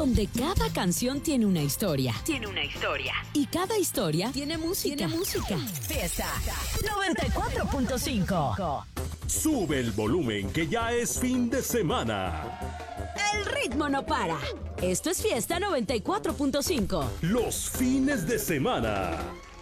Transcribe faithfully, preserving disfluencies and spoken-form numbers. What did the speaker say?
donde cada canción tiene una historia. Tiene una historia. Y cada historia tiene música. Tiene música. Fiesta noventa y cuatro punto cinco. Sube el volumen que ya es fin de semana. El ritmo no para. Esto es Fiesta noventa y cuatro punto cinco. Los fines de semana.